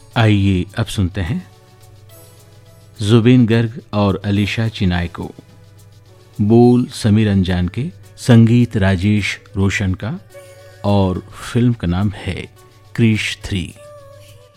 आइए अब सुनते हैं जुबीन गर्ग और अलीशा चिनाय को। बोल समीर अंजान के, संगीत राजेश रोशन का, और फिल्म का नाम है क्रिश 3।